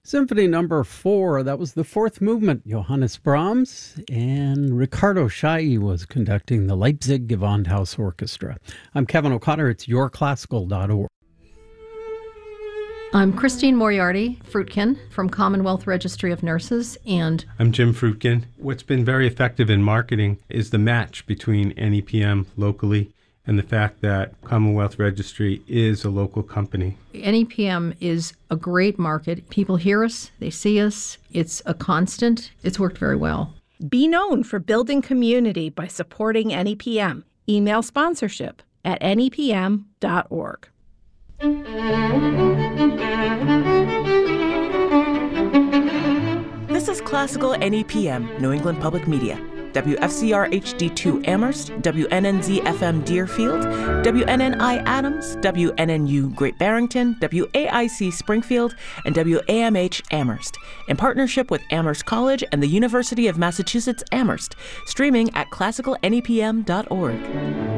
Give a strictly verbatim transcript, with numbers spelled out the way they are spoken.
Symphony number four, that was the fourth movement, Johannes Brahms, and Ricardo Chailly was conducting the Leipzig Gewandhaus Orchestra. I'm Kevin O'Connor, it's your classical dot org. I'm Christine Moriarty Fruitkin from Commonwealth Registry of Nurses, and I'm Jim Fruitkin. What's been very effective in marketing is the match between N E P M locally and the fact that Commonwealth Registry is a local company. N E P M is a great market. People hear us, they see us. It's a constant. It's worked very well. Be known for building community by supporting N E P M. Email sponsorship at N E P M dot org. This is Classical N E P M, New England Public Media. W F C R H D two Amherst, W N N Z F M Deerfield, W N N I Adams, W N N U Great Barrington, W A I C Springfield, and W A M H Amherst, in partnership with Amherst College and the University of Massachusetts Amherst, streaming at classical N E P M dot org.